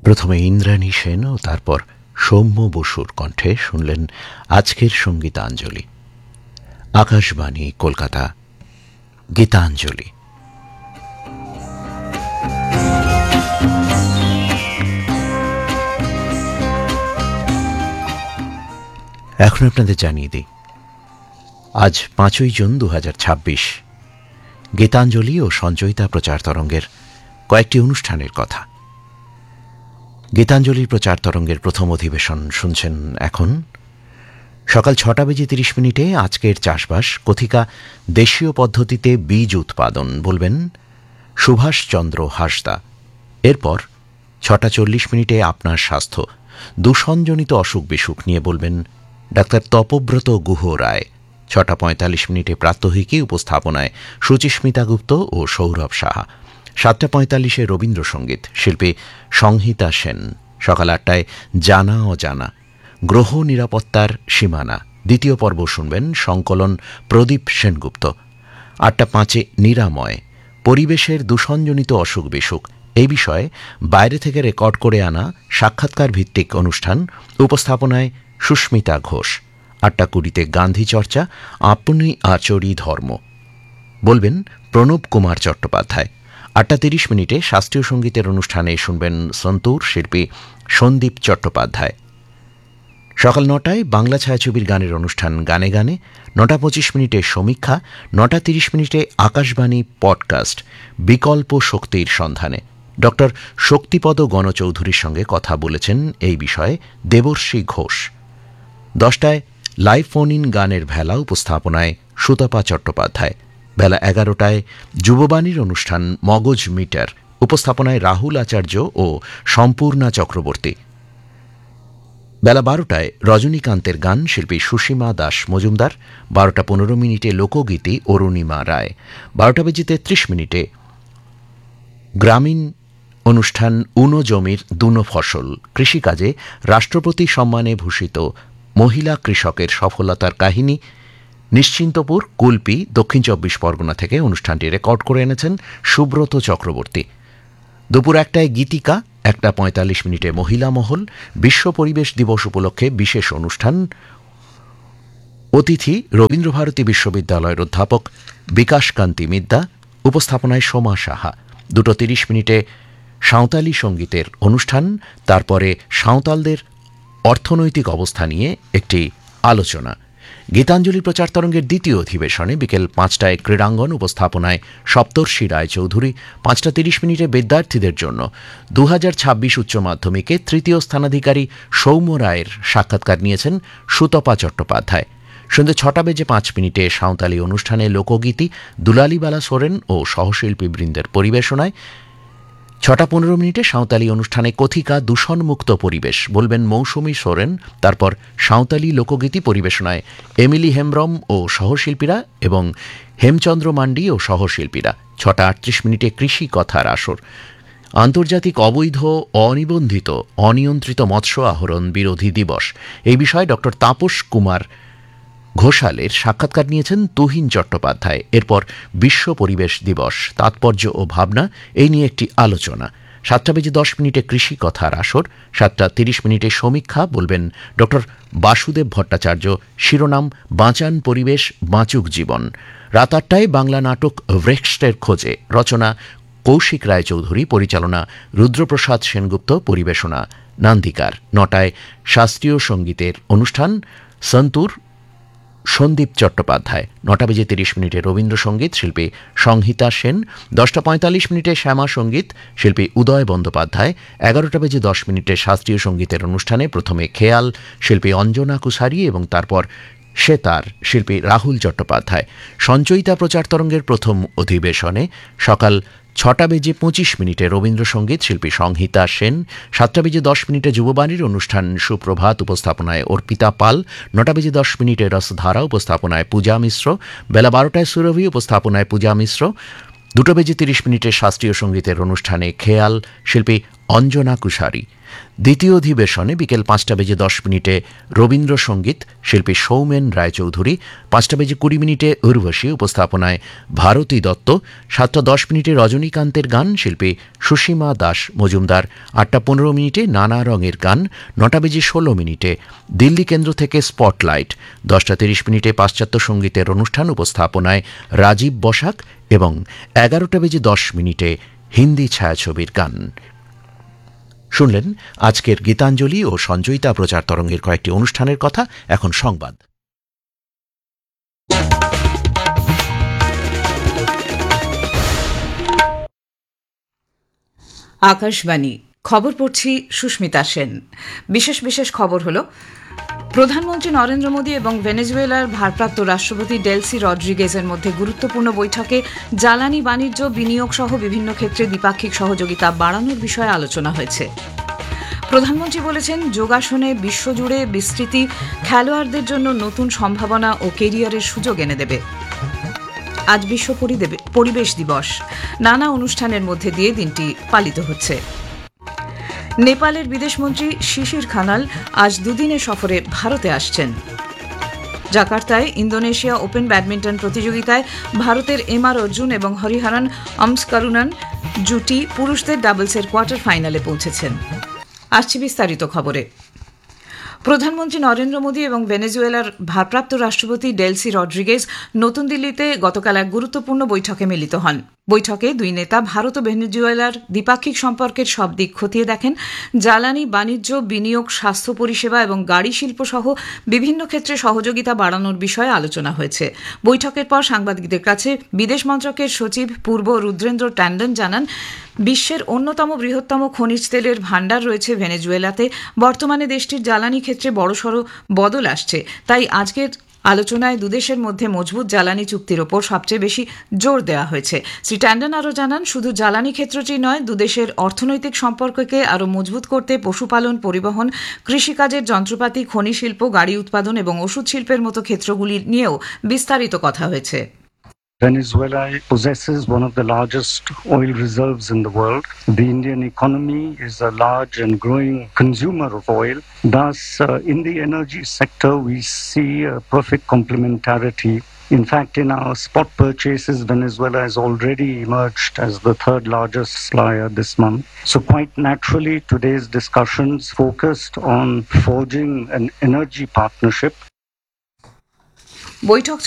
প্রথমে ইন্দ্রাণী সেন ও তারপর সৌম্য বসুর কণ্ঠে শুনলেন আজকের সঙ্গীতাঞ্জলি। আকাশবাণী কলকাতা, গীতাঞ্জলি। এখন আপনাদের জানিয়ে দিই, আজ 5ই জুন 2026, গীতাঞ্জলি ও সঞ্চয়িতা প্রচার তরঙ্গের কয়েকটি অনুষ্ঠানের কথা। গীতাঞ্জলির প্রচার তরঙ্গের প্রথম অধিবেশন শুনছেন এখন। সকাল 6:30 আজকের চাষবাস, কথিকা দেশীয় পদ্ধতিতে বীজ উৎপাদন বলবেন সুভাষচন্দ্র হাসদা। এরপর 6:40 আপনার স্বাস্থ্য, দূষণজনিত অসুখ বিসুখ নিয়ে বলবেন ডাক্তার তপব্রত গুহ রায়। 6:45 প্রাত্যহিকী, উপস্থাপনায় সুচিস্মিতা গুপ্ত ও সৌরভ সাহা। 7:45 রবীন্দ্রসঙ্গীত, শিল্পী সংহিতা সেন। সকাল 8টায় জানা অজানা, গ্রহ নিরাপত্তার সীমানা, দ্বিতীয় পর্ব শুনবেন, সংকলন প্রদীপ সেনগুপ্ত। 8:05 নিরাময়, পরিবেশের দূষণজনিত অসুখ বিসুখ, এই বিষয়ে বাইরে থেকে রেকর্ড করে আনা সাক্ষাৎকার ভিত্তিক অনুষ্ঠান, উপস্থাপনায় সুস্মিতা ঘোষ। 8:20 গান্ধী চর্চা, আপনি আচরি ধর্ম বলবেন প্রণব কুমার চট্টোপাধ্যায়। 8:30 শাস্ত্রীয় সঙ্গীতের অনুষ্ঠানে শুনবেন সন্তুর, শিল্পী সন্দীপ চট্টোপাধ্যায়। সকাল 9টায় বাংলা ছায়াছবির গানের অনুষ্ঠান গানে গানে। 9:25 সমীক্ষা। 9:30 আকাশবাণী পডকাস্ট, বিকল্প শক্তির সন্ধানে। ডক্টর শক্তিপদ গণচৌধুরীর সঙ্গে কথা বলেছেন এই বিষয়ে Devarshi Ghosh. 10টায় live phone in গানের ভেলা, উপস্থাপনায় সুতপা চট্টোপাধ্যায়। বেলা 11টায় যুববাণীর অনুষ্ঠান মগজ মিটার, উপস্থাপনায় রাহুল আচার্য ও সম্পূর্ণা চক্রবর্তী। বেলা 12টায় রজনীকান্তের গান, শিল্পী সুষিমা দাস মজুমদার। 12:15 লোকগীতি, অরুণিমা রায়। 12:33 গ্রামীণ অনুষ্ঠান উনো জমির দুনো ফসল, কৃষিকাজে রাষ্ট্রপতি সম্মানে ভূষিত মহিলা কৃষকের সফলতার কাহিনী। নিশ্চিন্তপুর, কুলপি, দক্ষিণ 24 পরগনা থেকে অনুষ্ঠানটি রেকর্ড করে এনেছেন সুব্রত চক্রবর্তী। দুপুর 1টায় গীতিকা। 1:45 মহিলা মহল, বিশ্ব পরিবেশ দিবস উপলক্ষে বিশেষ অনুষ্ঠান। অতিথি রবীন্দ্রভারতী বিশ্ববিদ্যালয়ের অধ্যাপক বিকাশকান্তি মিদ্যা, উপস্থাপনায় সোমা সাহা। 2:30 সাঁওতালি সঙ্গীতের অনুষ্ঠান, তারপরে সাঁওতালদের অর্থনৈতিক অবস্থা নিয়ে একটি আলোচনা। গীতাঞ্জলি প্রচার তরঙ্গের দ্বিতীয় অধিবেশনে বিকেল 5টায় ক্রীড়াঙ্গন, উপস্থাপনায় সপ্তর্ষি রায়চৌধুরী। 5:30 বিদ্যার্থীদের জন্য 2026 উচ্চ মাধ্যমিকে তৃতীয় স্থানাধিকারী সৌম্য রায়ের সাক্ষাৎকার নিয়েছেন সুতপা চট্টোপাধ্যায়। সন্ধ্যে 6:05 সাঁওতালি অনুষ্ঠানে লোকগীতি, দুলালীবালা সোরেন ও সহশিল্পী বৃন্দের পরিবেশনায়। 6:15 সাঁওতালি অনুষ্ঠানে কথিকা দূষণমুক্ত পরিবেশ বলবেন মৌসুমী সোরেন। তারপর সাঁওতালি লোকগীতি পরিবেশনায় এমিলি হেমব্রম ও সহশিল্পীরা এবং হেমচন্দ্র মান্ডি ও সহশিল্পীরা। 6:38 কৃষি কথার আসর, আন্তর্জাতিক অবৈধ, অনিবন্ধিত, অনিয়ন্ত্রিত মৎস্য আহরণ বিরোধী দিবস, এই বিষয়ে ডক্টর তাপস কুমার ঘোষালের সাক্ষাৎকার নিয়েছেন তুহিন চট্টোপাধ্যায়। এরপর বিশ্ব পরিবেশ দিবস, তাৎপর্য ও ভাবনা, এই নিয়ে একটি আলোচনা। 7:10 কৃষি কথার আসর। 7:30 সমীক্ষা বলবেন ডক্টর বাসুদেব ভট্টাচার্য। শিরোনাম বাঁচান পরিবেশ, বাঁচুক জীবন। রাত 8টায় বাংলা নাটক ভ্রেক্সটের খোঁজে, রচনা কৌশিক রায়চৌধুরী, পরিচালনা রুদ্রপ্রসাদ সেনগুপ্ত, পরিবেশনা নান্দিকার। 9টায় শাস্ত্রীয় সঙ্গীতের অনুষ্ঠান, সন্তুর, সন্দীপ চট্টোপাধ্যায়। 9:30 রবীন্দ্রসঙ্গীত, শিল্পী সংহিতা সেন। 10:45 শ্যামা সঙ্গীত, শিল্পী উদয় বন্দ্যোপাধ্যায়। 11:10 শাস্ত্রীয় সঙ্গীতের অনুষ্ঠানে প্রথমে খেয়াল, শিল্পী অঞ্জনা কুসারি এবং তারপর সেতার, শিল্পী রাহুল চট্টোপাধ্যায়। সঞ্চয়িতা প্রচার তরঙ্গের প্রথম অধিবেশনে সকাল 6:25 রবীন্দ্রসঙ্গীত, শিল্পী সংহিতা সেন। 7:10 যুববাণীর অনুষ্ঠান সুপ্রভাত, উপস্থাপনায় অর্পিতা পাল। 9:10 রসধারা, উপস্থাপনায় পূজা মিশ্র। বেলা 12টায় সুরভি, উপস্থাপনায় পূজা মিশ্র। 2:30 শাস্ত্রীয় সঙ্গীতের অনুষ্ঠানে খেয়াল, শিল্পী অঞ্জনা কুশারি। দ্বিতীয় অধিবেশনে বিকেল 5:10 রবীন্দ্রসঙ্গীত, শিল্পী সৌমেন রায়চৌধুরী। 5:20 উর্বশী, উপস্থাপনায় ভারতী দত্ত। 7:10 রজনীকান্তের গান, শিল্পী সুষিমা দাস মজুমদার। 8:15 নানা রঙের গান। 9:16 দিল্লি কেন্দ্র থেকে স্পটলাইট। 10:30 পাশ্চাত্য সঙ্গীতের অনুষ্ঠান, উপস্থাপনায় রাজীব বসাক। এবং 11:10 হিন্দি ছায়াছবির গান। শুনলেন আজকের গীতাঞ্জলি ও সঞ্জয়িতা প্রচার তরঙ্গের কয়েকটি অনুষ্ঠানের কথা। এখন সংবাদ। আকাশবাণী খবর পড়ছি সুস্মিতা সেন। বিশেষ বিশেষ খবর হলো, প্রধানমন্ত্রী নরেন্দ্র মোদী এবং ভেনেজুয়েলার ভারপ্রাপ্ত রাষ্ট্রপতি ডেলসি রড্রিগেজের মধ্যে গুরুত্বপূর্ণ বৈঠকে জ্বালানি, বাণিজ্য, বিনিয়োগ সহ বিভিন্ন ক্ষেত্রে দ্বিপাক্ষিক সহযোগিতা বাড়ানোর বিষয়ে আলোচনা হয়েছে। প্রধানমন্ত্রী বলেছেন, যোগাসনে বিশ্বজুড়ে বিস্তৃতি খেলোয়াড়দের জন্য নতুন সম্ভাবনা ও কেরিয়ারের সুযোগ এনে দেবে। আজ বিশ্ব পরিবেশ দিবস। নানা অনুষ্ঠানের মধ্যে দিয়ে দিনটি পালিত হচ্ছে। নেপালের বিদেশমন্ত্রী শিশির খানাল আজ দুদিনের সফরে ভারতে আসছেন। জাকার্তায় ইন্দোনেশিয়া ওপেন ব্যাডমিন্টন প্রতিযোগিতায় ভারতের এমআর অর্জুন এবং হরিহরন আমস্কারুনান জুটি পুরুষদের ডাবলসের কোয়ার্টার ফাইনালে পৌঁছেছেন। আসছে বিস্তারিত খবরে। প্রধানমন্ত্রী নরেন্দ্র মোদী এবং ভেনেজুয়েলার ভারপ্রাপ্ত রাষ্ট্রপতি ডেলসি রড্রিগেজ নতুন দিল্লিতে গতকাল এক গুরুত্বপূর্ণ বৈঠকে মিলিত হন। বৈঠকে দুই নেতা ভারত ও ভেনেজুয়েলার দ্বিপাক্ষিক সম্পর্কের সব দিক খতিয়ে দেখেন। জ্বালানি, বাণিজ্য, বিনিয়োগ, স্বাস্থ্য পরিষেবা এবং গাড়ি শিল্প সহ বিভিন্ন ক্ষেত্রে সহযোগিতা বাড়ানোর বিষয়ে আলোচনা হয়েছে। বৈঠকের পর সাংবাদিকদের কাছে বিদেশ মন্ত্রকের সচিব পূর্ব রুদ্রেন্দ্র ট্যান্ডন জানান, বিশ্বের অন্যতম বৃহত্তম খনিজ তেলের ভাণ্ডার রয়েছে ভেনেজুয়েলাতে। বর্তমানে দেশটির জ্বালানি ক্ষেত্রে বড়সড় বদল আসছে। তাই আজকের আলোচনায় দুদেশের মধ্যে মজবুত জ্বালানি চুক্তির ওপর সবচেয়ে বেশি জোর দেওয়া হয়েছে। শ্রী ট্যান্ডন আরও জানান, শুধু জ্বালানি ক্ষেত্রটি নয়, দুদেশের অর্থনৈতিক সম্পর্ককে আরও মজবুত করতে পশুপালন, পরিবহন, কৃষিকাজের যন্ত্রপাতি, খনি শিল্প, গাড়ি উৎপাদন এবং ওষুধ শিল্পের মতো ক্ষেত্রগুলি নিয়েও বিস্তারিত কথা হয়েছে। Venezuela possesses one of the largest oil reserves in the world. The Indian economy is a large and growing consumer of oil. Thus, in the energy sector, we see a perfect complementarity. In fact, in our spot purchases, Venezuela has already emerged as the third largest supplier this month. So quite naturally, today's discussions focused on forging an energy partnership. বৈঠক